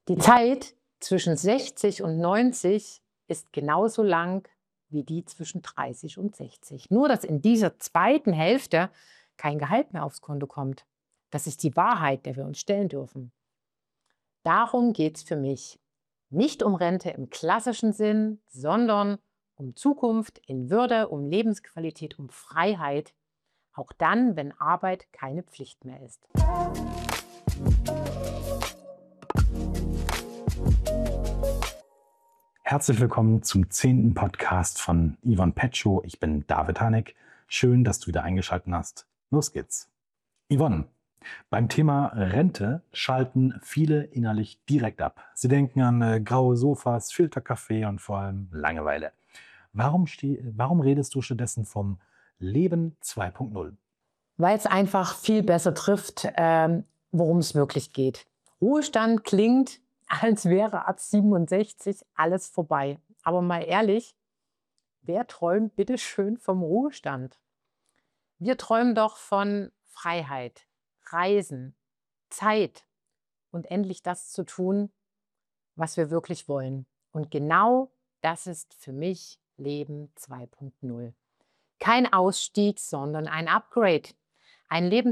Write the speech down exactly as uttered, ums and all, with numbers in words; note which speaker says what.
Speaker 1: Die Zeit zwischen sechzig und neunzig ist genauso lang wie die zwischen dreißig und sechzig. Nur, dass in dieser zweiten Hälfte kein Gehalt mehr aufs Konto kommt. Das ist die Wahrheit, der wir uns stellen dürfen. Darum geht es für mich. Nicht um Rente im klassischen Sinn, sondern um Zukunft in Würde, um Lebensqualität, um Freiheit. Auch dann, wenn Arbeit keine Pflicht mehr ist.
Speaker 2: Herzlich willkommen zum zehnten Podcast von Yvonne Petschow. Ich bin David Haneck. Schön, dass du wieder eingeschaltet hast. Los geht's. Yvonne, beim Thema Rente schalten viele innerlich direkt ab. Sie denken an äh, graue Sofas, Filterkaffee und vor allem Langeweile. Warum, steh, warum redest du stattdessen vom Leben zwei Punkt null?
Speaker 1: Weil es einfach viel besser trifft, ähm, worum es wirklich geht. Ruhestand klingt, als wäre ab siebenundsechzig alles vorbei. Aber mal ehrlich, wer träumt bitte schön vom Ruhestand? Wir träumen doch von Freiheit, Reisen, Zeit und endlich das zu tun, was wir wirklich wollen. Und genau das ist für mich Leben zwei Punkt null. Kein Ausstieg, sondern ein Upgrade. Ein Leben